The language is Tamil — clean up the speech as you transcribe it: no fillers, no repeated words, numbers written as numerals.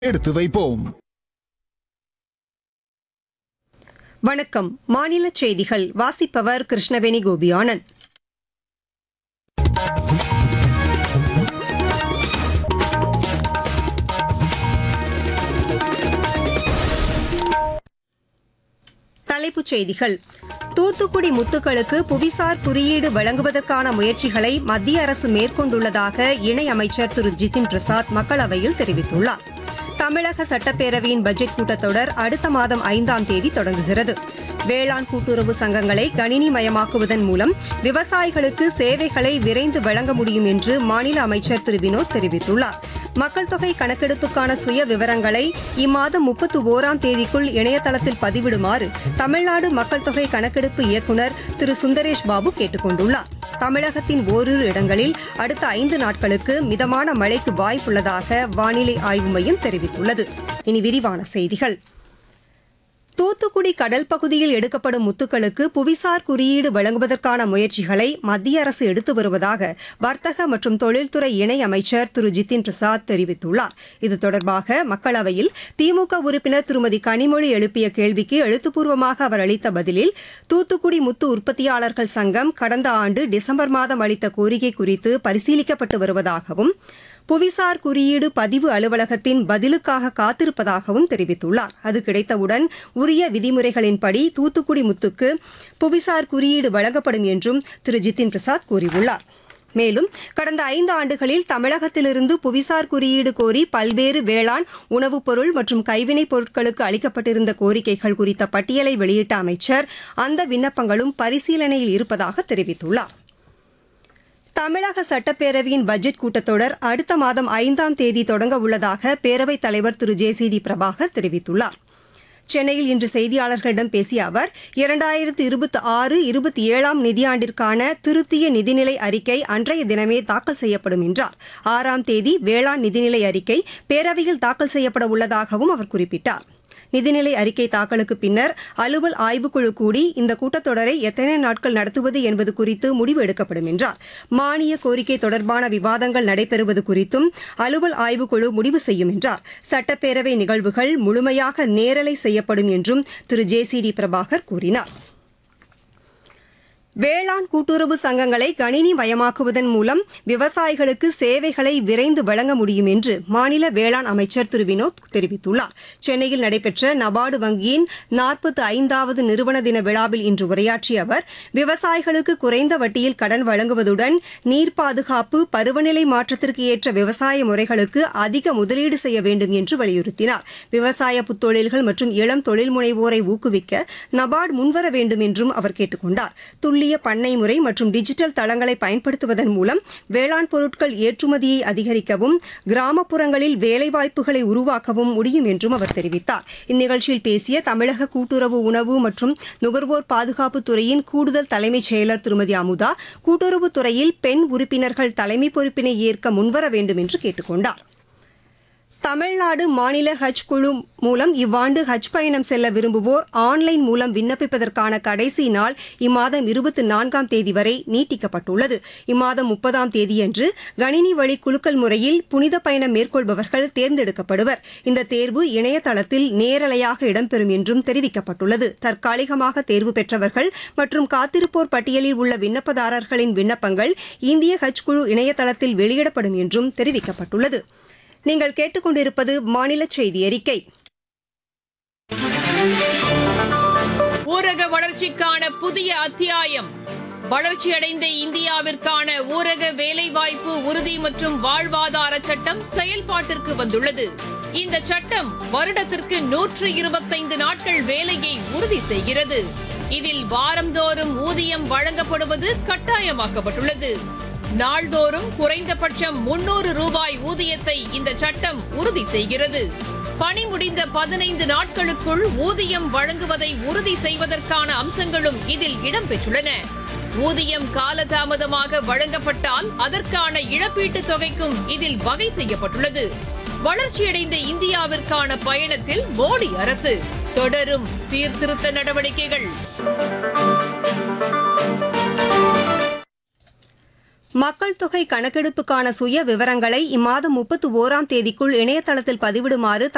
எடுத்து வைப்போம். வணக்கம். மாநில செய்திகள் வாசிப்பவர் கிருஷ்ணவேணி கோபியானந்த். தலைப்புச் செய்திகள். தூத்துக்குடி முத்துக்களுக்கு புவிசார் குறியீடு வழங்குவதற்கான முயற்சிகளை மத்திய அரசு மேற்கொண்டுள்ளதாக இணையமைச்சர் திரு ஜிதின் பிரசாத் மக்களவையில் தெரிவித்துள்ளார். தமிழக சட்டப்பேரவையின் பட்ஜெட் கூட்டத்தொடர் அடுத்த மாதம் 5ஆம் தேதி தொடங்குகிறது. வேளாண் கூட்டுறவு சங்கங்களை கணினிமயமாக்குவதன் மூலம் விவசாயிகளுக்கு சேவைகளை விரைந்து வழங்க முடியும் என்று மாநில அமைச்சர் திரு வினோத் தெரிவித்துள்ளார். மக்கள் தொகை கணக்கெடுப்புக்கான சுய விவரங்களை இம்மாதம் 31ஆம் தேதிக்குள் இணையதளத்தில் பதிவிடுமாறு தமிழ்நாடு மக்கள் தொகை கணக்கெடுப்பு இயக்குநர் திரு சுந்தரேஷ் பாபு கேட்டுக் கொண்டுள்ளார். தமிழகத்தின் ஓரிரு இடங்களில் அடுத்த 5 நாட்களுக்கு மிதமான மழைக்கு வாய்ப்புள்ளதாக வானிலை ஆய்வு மையம் தெரிவித்துள்ளது. இனி விரிவான செய்திகள். தூத்துக்குடி கடல் பகுதியில் எடுக்கப்படும் முத்துக்களுக்கு புவிசார் குறியீடு வழங்குவதற்கான முயற்சிகளை மத்திய அரசு எடுத்து வருவதாக வர்த்தக மற்றும் தொழில்துறை இணை அமைச்சர் திரு ஜிதின் பிரசாத் தெரிவித்துள்ளார். இது தொடர்பாக மக்களவையில் திமுக உறுப்பினர் திருமதி கனிமொழி எழுப்பிய கேள்விக்கு எழுத்துப்பூர்வமாக அவர் அளித்த பதிலில், தூத்துக்குடி முத்து உற்பத்தியாளர்கள் சங்கம் கடந்த ஆண்டு டிசம்பர் மாதம் அளித்த கோரிக்கை குறித்து பரிசீலிக்கப்பட்டு வருவதாகவும், புவிசார் குறியீடு பதிவு அலுவலகத்தின் பதிலுக்காக காத்திருப்பதாகவும் தெரிவித்துள்ளார். அது கிடைத்தவுடன் உரிய விதிமுறைகளின்படி தூத்துக்குடி முத்துக்கு புவிசார் குறியீடு வழங்கப்படும் என்றும் திரு ஜிதின் பிரசாத் கூறியுள்ளார். மேலும் கடந்த 5 ஆண்டுகளில் தமிழகத்திலிருந்து புவிசார் குறியீடு கோரி பல்வேறு வேளாண், உணவுப் பொருள் மற்றும் கைவினைப் பொருட்களுக்கு அளிக்கப்பட்டிருந்த கோரிக்கைகள் குறித்த பட்டியலை வெளியிட்ட அமைச்சர் அந்த விண்ணப்பங்களும் பரிசீலனையில் இருப்பதாக தெரிவித்துள்ளார். தமிழக சட்டப்பேரவையின் பட்ஜெட் கூட்டத்தொடர் அடுத்த மாதம் 5ஆம் தேதி தொடங்க உள்ளதாக பேரவைத் தலைவர் திரு ஜே.சி.டி. பிரபாகர் தெரிவித்துள்ளார். சென்னையில் இன்று செய்தியாளர்களிடம் பேசிய அவர், 2026-27ஆம் நிதியாண்டிற்கான திருத்திய நிதிநிலை அறிக்கை அன்றைய தினமே தாக்கல் செய்யப்படும் என்றார். 6ஆம் தேதி வேளாண் நிதிநிலை அறிக்கை பேரவையில் தாக்கல் செய்யப்பட உள்ளதாகவும் அவர் குறிப்பிட்டார். நிதிநிலை அறிக்கை தாக்கலுக்கு பின்னர் அலுவல் ஆய்வுக்குழு கூடி இந்த கூட்டத்தொடரை எத்தனை நாட்கள் நடத்துவது என்பது குறித்து முடிவு எடுக்கப்படும் என்றார். மானிய கோரிக்கை தொடர்பான விவாதங்கள் நடைபெறுவது குறித்தும் அலுவல் ஆய்வுக்குழு முடிவு செய்யும் என்றார். சட்டப்பேரவை நிகழ்வுகள் முழுமையாக நேரலை செய்யப்படும் என்றும் திரு ஜே.சி.டி. பிரபாகர் கூறினார். வேளாண் கூட்டுறவு சங்கங்களை கணினிமயமாக்குவதன் மூலம் விவசாயிகளுக்கு சேவைகளை விரைந்து வழங்க முடியும் என்று மாநில வேளாண் அமைச்சர் திரு வினோத் தெரிவித்துள்ளார். சென்னையில் நடைபெற்ற நபார்டு வங்கியின் 45வது நிறுவன தின விழாவில் இன்று உரையாற்றிய அவர், விவசாயிகளுக்கு குறைந்த வட்டியில் கடன் வழங்குவதுடன் நீர் பாதுகாப்பு, பருவநிலை மாற்றத்திற்கு ஏற்ற விவசாய முறைகளுக்கு அதிக முதலீடு செய்ய வேண்டும் என்று வலியுறுத்தினார். விவசாய புத்தொழில்கள் மற்றும் இளம் தொழில் முனைவோரை ஊக்குவிக்க நபார்டு முன்வர வேண்டும் என்றும் அவர் கேட்டுக் கொண்டார். துல்லிய பண்ணை முறை மற்றும் டிஜிட்டல் தளங்களை பயன்படுத்துவதன் மூலம் வேளாண் பொருட்கள் ஏற்றுமதியை அதிகரிக்கவும், கிராமப்புறங்களில் வேலைவாய்ப்புகளை உருவாக்கவும் முடியும் என்றும் அவர் தெரிவித்தார். இந்நிகழ்ச்சியில் பேசிய தமிழக கூட்டுறவு, உணவு மற்றும் நுகர்வோர் பாதுகாப்புத் துறையின் கூடுதல் தலைமைச் செயலர் திருமதி அமுதா, கூட்டுறவுத்துறையில் பெண் உறுப்பினர்கள் தலைமை பொறுப்பினை ஏற்க முன்வர வேண்டும் என்று கேட்டுக் கொண்டார். தமிழ்நாடு மாநில ஹஜ் குழு மூலம் இவ்வாண்டு ஹஜ் பயணம் செல்ல விரும்புவோர் ஆன்லைன் மூலம் விண்ணப்பிப்பதற்கான கடைசி நாள் இம்மாதம் 24ஆம் தேதி வரை நீட்டிக்கப்பட்டுள்ளது. இம்மாதம் 30ஆம் தேதியன்று கணினி வழி குலுக்கல் முறையில் புனித பயணம் மேற்கொள்பவர்கள் தேர்ந்தெடுக்கப்படுவர். இந்த தேர்வு இணையதளத்தில் நேரலையாக இடம்பெறும் என்றும் தெரிவிக்கப்பட்டுள்ளது. தற்காலிகமாக தேர்வு பெற்றவர்கள் மற்றும் காத்திருப்போர் பட்டியலில் உள்ள விண்ணப்பதாரர்களின் விண்ணப்பங்கள் இந்திய ஹஜ் குழு இணையதளத்தில் வெளியிடப்படும் என்றும் தெரிவிக்கப்பட்டுள்ளது. நீங்கள் கேட்டுக்கொண்டிருப்பது மாநில செய்தி அறிக்கை. ஊரக வளர்ச்சிக்கான புதிய அத்தியாயம். வளர்ச்சியடைந்த இந்தியாவிற்கான ஊரக வேலைவாய்ப்பு உறுதி மற்றும் வாழ்வாதார சட்டம் செயல்பாட்டிற்கு வந்துள்ளது. இந்த சட்டம் வருடத்திற்கு 125 நாட்கள் வேலையை உறுதி செய்கிறது. இதில் வாரந்தோறும் ஊதியம் வழங்கப்படுவது கட்டாயமாக்கப்பட்டுள்ளது. நாள்தோறும் குறைந்தபட்சம் 300 ரூபாய் ஊதியத்தை இந்த சட்டம் உறுதி செய்கிறது. பணி முடிந்த 15 நாட்களுக்குள் ஊதியம் வழங்குவதை உறுதி செய்வதற்கான அம்சங்களும் இதில் இடம்பெற்றுள்ளன. ஊதியம் காலதாமதமாக வழங்கப்பட்டால் அதற்கான இழப்பீட்டுத் தொகைக்கும் இதில் வகை செய்யப்பட்டுள்ளது. வளர்ச்சியடைந்த இந்தியாவிற்கான பயணத்தில் மோடி அரசு தொடரும் சீர்திருத்த நடவடிக்கைகள். மக்கள் தொகை கணக்கெடுப்புக்கான சுய விவரங்களை இம்மாதம் 31ஆம் தேதிக்குள் இணையதளத்தில் பதிவிடுமாறு